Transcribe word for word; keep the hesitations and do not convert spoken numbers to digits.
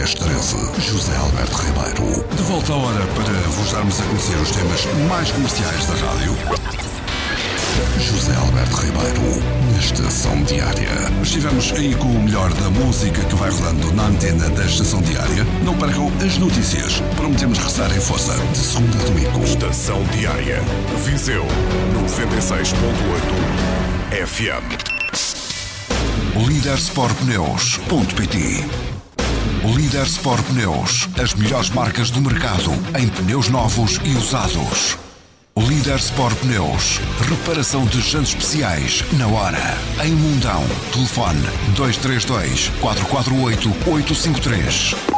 dez treze. José Alberto Ribeiro. De volta à hora para vos darmos a conhecer os temas mais comerciais da rádio. José Alberto Ribeiro, na Estação Diária. Estivemos aí com o melhor da música que vai rolando na antena da Estação Diária. Não percam as notícias. Prometemos regressar em força de segunda a domingo. Estação Diária. Viseu noventa e seis ponto oito F M. Líder Sport Pneus ponto pt. Líder Sport Pneus. As melhores marcas do mercado em pneus novos e usados. Líder Sport Pneus. Reparação de jantes especiais na hora. Em Mundão. Telefone dois três dois, quatro quatro oito, oito cinco três.